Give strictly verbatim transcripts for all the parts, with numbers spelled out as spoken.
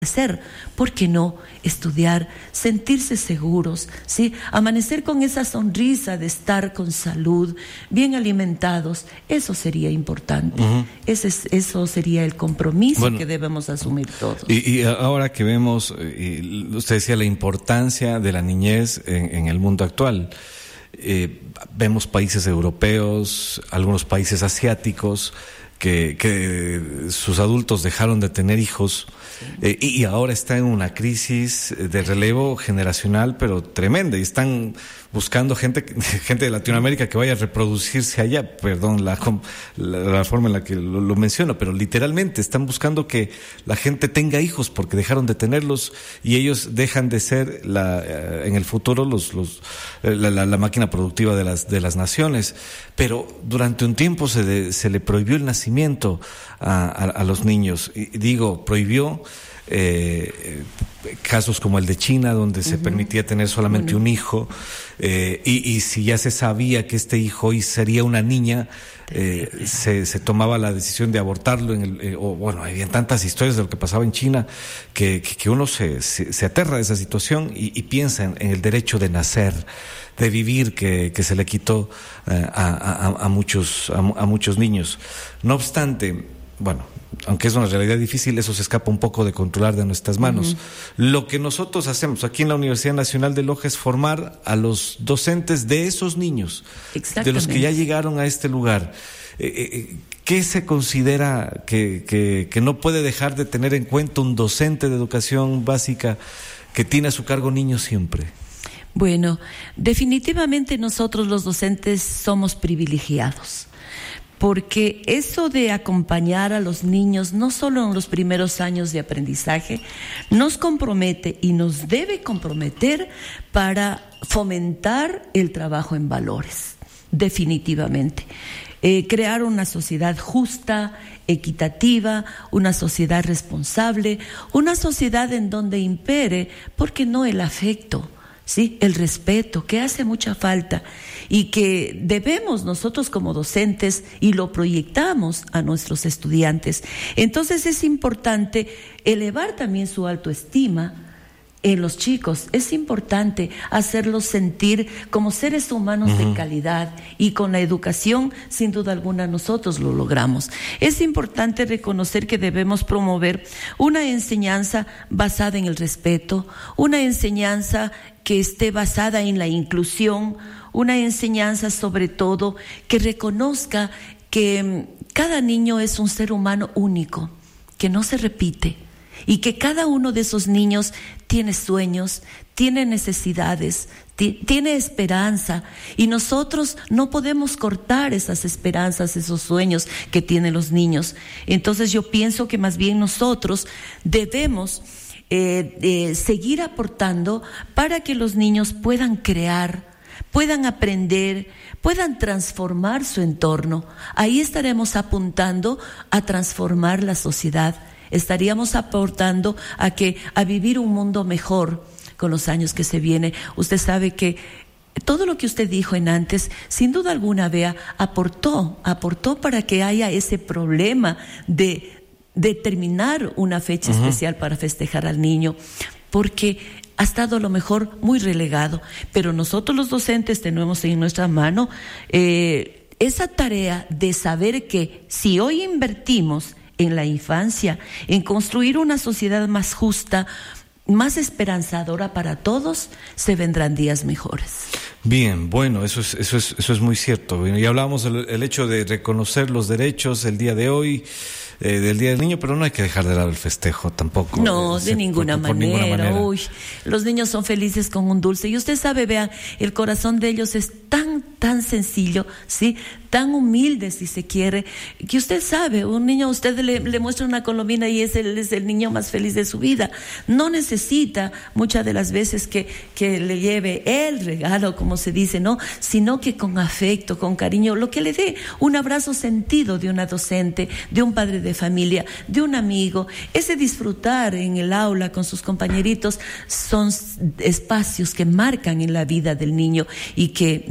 hacer, ¿por qué no? Estudiar, sentirse seguros, ¿sí? Amanecer con esa sonrisa de estar con salud, bien alimentados, eso sería importante. Uh-huh. Ese es, eso sería el compromiso bueno, que debemos asumir todos. Y, y ahora que vemos, y usted decía la importancia de la niñez en, en el mundo actual, eh, vemos países europeos, algunos países asiáticos, Que, que sus adultos dejaron de tener hijos eh, y, y ahora está en una crisis de relevo generacional pero tremenda, y están buscando gente gente de Latinoamérica que vaya a reproducirse allá, perdón la, la, la forma en la que lo, lo menciono, pero literalmente están buscando que la gente tenga hijos porque dejaron de tenerlos y ellos dejan de ser la, en el futuro los, los, la, la, la máquina productiva de las, de las naciones. Pero durante un tiempo se, de, se le prohibió el nacimiento a, a, a los niños. Y digo, prohibió eh, casos como el de China, donde uh-huh. se permitía tener solamente uh-huh. un hijo, eh, y, y si ya se sabía que este hijo hoy sería una niña, eh, se, se tomaba la decisión de abortarlo. En el, eh, o, bueno, había tantas historias de lo que pasaba en China que, que, que uno se, se, se aterra de esa situación y, y piensa en, en el derecho de nacer, de vivir, que, que se le quitó eh, a, a, a, muchos, a, a muchos niños. No obstante, bueno, aunque es una realidad difícil, eso se escapa un poco de controlar de nuestras manos. Uh-huh. Lo que nosotros hacemos aquí en la Universidad Nacional de Loja es formar a los docentes de esos niños, de los que ya llegaron a este lugar. Eh, eh, ¿Qué se considera que, que, que no puede dejar de tener en cuenta un docente de educación básica que tiene a su cargo niños siempre? Bueno, definitivamente nosotros los docentes somos privilegiados, porque eso de acompañar a los niños, no solo en los primeros años de aprendizaje, nos compromete y nos debe comprometer para fomentar el trabajo en valores, definitivamente. Eh, crear una sociedad justa, equitativa, una sociedad responsable, una sociedad en donde impere, ¿por qué no el afecto? ¿Sí? El respeto, que hace mucha falta y que debemos nosotros como docentes y lo proyectamos a nuestros estudiantes. Entonces es importante elevar también su autoestima en los chicos. Es importante hacerlos sentir como seres humanos uh-huh. de calidad, y con la educación, sin duda alguna, nosotros lo logramos. Es importante reconocer que debemos promover una enseñanza basada en el respeto, una enseñanza que esté basada en la inclusión, una enseñanza sobre todo que reconozca que cada niño es un ser humano único, que no se repite, y que cada uno de esos niños tiene sueños, tiene necesidades, t- tiene esperanza, y nosotros no podemos cortar esas esperanzas, esos sueños que tienen los niños. Entonces yo pienso que más bien nosotros debemos Eh, eh, seguir aportando para que los niños puedan crear, puedan aprender, puedan transformar su entorno. Ahí estaremos apuntando a transformar la sociedad, estaríamos aportando a que a vivir un mundo mejor con los años que se vienen. Usted sabe que todo lo que usted dijo en antes, sin duda alguna, Bea, aportó, aportó para que haya ese problema de determinar una fecha uh-huh. especial para festejar al niño, porque ha estado a lo mejor muy relegado, pero nosotros los docentes tenemos en nuestra mano eh, esa tarea de saber que si hoy invertimos en la infancia, en construir una sociedad más justa, más esperanzadora para todos, se vendrán días mejores. Bien, bueno, eso es, eso es, eso es muy cierto. Y hablábamos del el hecho de reconocer los derechos el día de hoy, eh, del Día del Niño, pero no hay que dejar de lado el festejo tampoco. No, eh, de se, ninguna, por, por manera. ninguna manera. Uy, los niños son felices con un dulce. Y usted sabe, vean, el corazón de ellos es tan, tan sencillo, ¿sí? Tan humilde, si se quiere, que usted sabe, un niño, usted le, le muestra una colombina y es el, es el niño más feliz de su vida. No necesita muchas de las veces que, que le lleve el regalo, como se dice, ¿no? Sino que con afecto, con cariño, lo que le dé un abrazo sentido de una docente, de un padre de familia, de un amigo, ese disfrutar en el aula con sus compañeritos, son espacios que marcan en la vida del niño y que de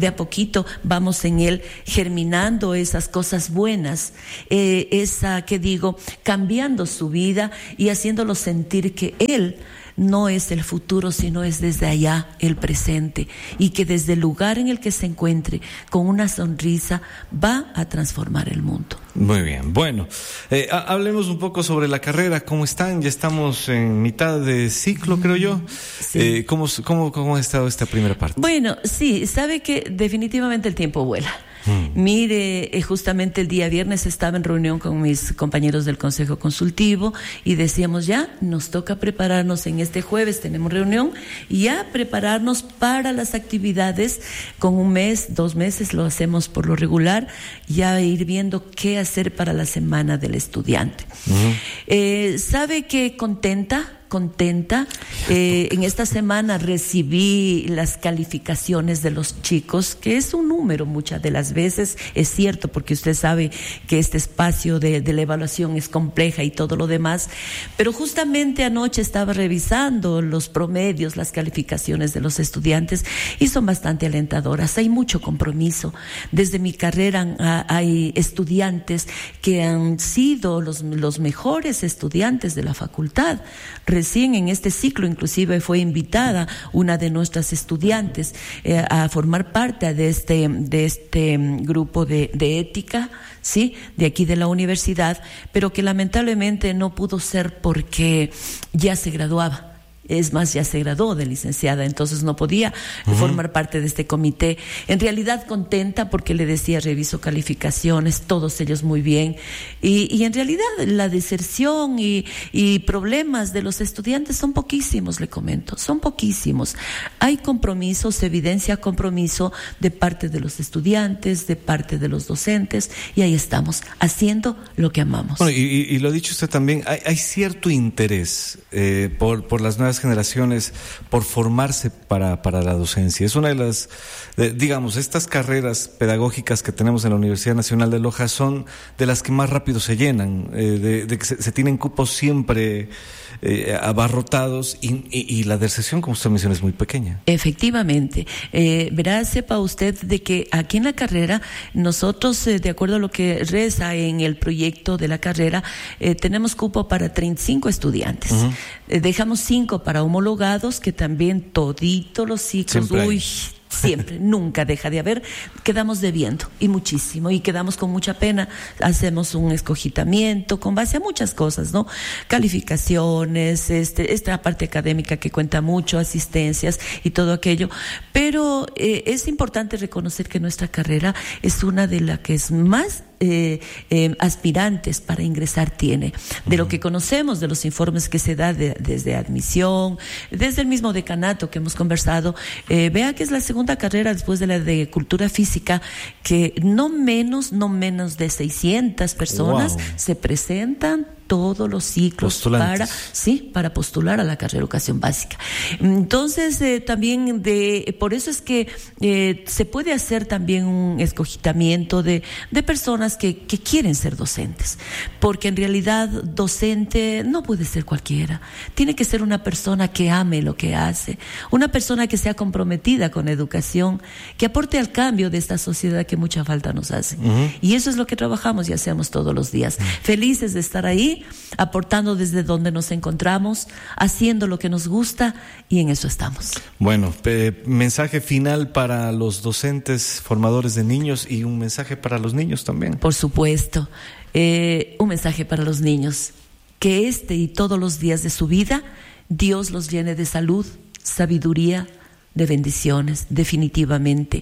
de a poquito vamos en él germinando esas cosas buenas, eh, esa, que digo, cambiando su vida y haciéndolo sentir que él no es el futuro, sino es desde allá el presente, y que desde el lugar en el que se encuentre con una sonrisa va a transformar el mundo. Muy bien, bueno, eh, hablemos un poco sobre la carrera. ¿Cómo están? Ya estamos en mitad de ciclo, creo yo. Sí. Eh, ¿cómo, cómo, ¿Cómo ha estado esta primera parte? Bueno, sí, sabe que definitivamente el tiempo vuela. Mm. Mire, justamente el día viernes estaba en reunión con mis compañeros del Consejo Consultivo y decíamos, ya nos toca prepararnos, en este jueves tenemos reunión, y ya prepararnos para las actividades con un mes, dos meses, lo hacemos por lo regular, ya ir viendo qué hacer para la semana del estudiante. Mm. Eh, ¿Sabe qué contenta? contenta. Eh, en esta semana recibí las calificaciones de los chicos, que es un número muchas de las veces, es cierto, porque usted sabe que este espacio de, de la evaluación es compleja y todo lo demás, pero justamente anoche estaba revisando los promedios, las calificaciones de los estudiantes, y son bastante alentadoras. Hay mucho compromiso. Desde mi carrera hay estudiantes que han sido los, los mejores estudiantes de la facultad. Recién en este ciclo inclusive fue invitada una de nuestras estudiantes eh, a formar parte de este, de este grupo de, de ética, sí, de aquí de la universidad, pero que lamentablemente no pudo ser porque ya se graduaba. Es más, ya se graduó de licenciada, entonces no podía uh-huh. formar parte de este comité. En realidad contenta porque le decía, reviso calificaciones, todos ellos muy bien. Y, y en realidad la deserción y, y problemas de los estudiantes son poquísimos, le comento, son poquísimos. Hay compromiso, se evidencia compromiso de parte de los estudiantes, de parte de los docentes, y ahí estamos, haciendo lo que amamos. Bueno, y, y, y lo ha dicho usted también, hay, hay cierto interés eh, por, por las nuevas generaciones por formarse para, para la docencia. Es una de las, de, digamos, estas carreras pedagógicas que tenemos en la Universidad Nacional de Loja son de las que más rápido se llenan, eh, de, de que se, se tienen cupos siempre eh, abarrotados y, y, y la deserción, como usted menciona, es muy pequeña. Efectivamente. Eh, verá, sepa usted de que aquí en la carrera, nosotros, eh, de acuerdo a lo que reza en el proyecto de la carrera, eh, tenemos cupo para treinta y cinco estudiantes. Uh-huh. Eh, dejamos cinco para homologados, que también todito los ciclos, uy, siempre, nunca deja de haber, quedamos debiendo, y muchísimo, y quedamos con mucha pena. Hacemos un escogitamiento con base a muchas cosas, ¿no? Calificaciones, este, esta parte académica que cuenta mucho, asistencias y todo aquello, pero eh, es importante reconocer que nuestra carrera es una de las que es más Eh, eh, aspirantes para ingresar tiene. De lo que conocemos, de los informes que se da de, desde admisión, desde el mismo decanato que hemos conversado, eh, vea que es la segunda carrera después de la de cultura física, que no menos, no menos de seiscientas personas wow. se presentan todos los ciclos para, sí, para postular a la carrera de educación básica. Entonces, eh, también de, por eso es que eh, se puede hacer también un escogitamiento de, de personas que, que quieren ser docentes, porque en realidad docente no puede ser cualquiera, tiene que ser una persona que ame lo que hace, una persona que sea comprometida con la educación, que aporte al cambio de esta sociedad que mucha falta nos hace. Uh-huh. Y eso es lo que trabajamos y hacemos todos los días. Uh-huh. Felices de estar ahí, aportando desde donde nos encontramos, haciendo lo que nos gusta, y en eso estamos. Bueno, eh, mensaje final para los docentes formadores de niños y un mensaje para los niños también. Por supuesto, eh, un mensaje para los niños, que este y todos los días de su vida Dios los llene de salud, sabiduría, de bendiciones, definitivamente.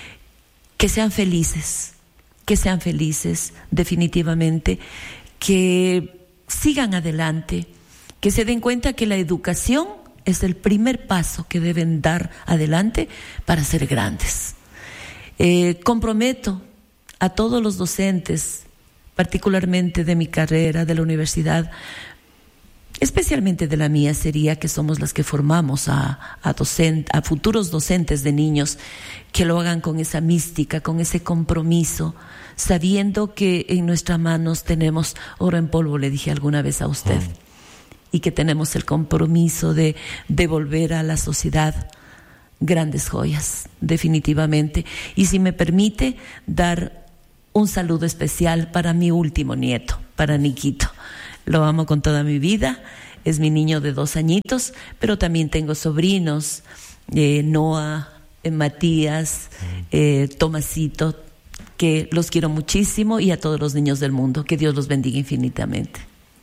Que sean felices, que sean felices, definitivamente, que sigan adelante, que se den cuenta que la educación es el primer paso que deben dar adelante para ser grandes. Eh, comprometo a todos los docentes, particularmente de mi carrera, de la universidad, especialmente de la mía, sería que somos las que formamos a, a, docent, a futuros docentes de niños, que lo hagan con esa mística, con ese compromiso, sabiendo que en nuestras manos tenemos oro en polvo, le dije alguna vez a usted, mm. y que tenemos el compromiso de devolver a la sociedad grandes joyas, definitivamente. Y si me permite, dar un saludo especial para mi último nieto, para Niquito. Lo amo con toda mi vida, es mi niño de dos añitos, pero también tengo sobrinos, eh, Noah, eh, Matías, eh, Tomasito, que los quiero muchísimo, y a todos los niños del mundo, que Dios los bendiga infinitamente.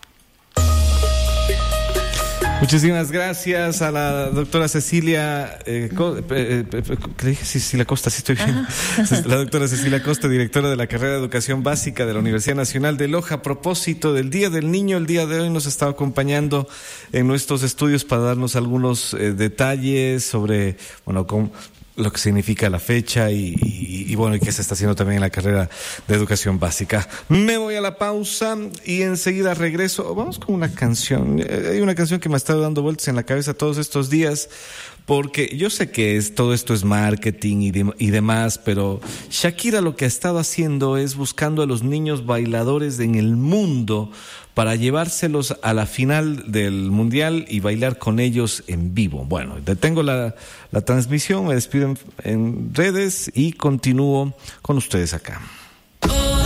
Muchísimas gracias a la doctora Cecilia, eh, Co- eh, eh, ¿qué dije? Cecilia Costa, sí estoy bien. La doctora Cecilia Costa, directora de la carrera de Educación Básica de la Universidad Nacional de Loja. A propósito del Día del Niño, el día de hoy nos está acompañando en nuestros estudios para darnos algunos eh, detalles sobre, bueno, con lo que significa la fecha y, y, y bueno, y qué se está haciendo también en la carrera de educación básica. Me voy a la pausa y enseguida regreso. Vamos con una canción. Hay una canción que me ha estado dando vueltas en la cabeza todos estos días, porque yo sé que es, todo esto es marketing y, de, y demás, pero Shakira lo que ha estado haciendo es buscando a los niños bailadores en el mundo para llevárselos a la final del Mundial y bailar con ellos en vivo. Bueno, detengo la, la transmisión, me despido en, en redes y continúo con ustedes acá.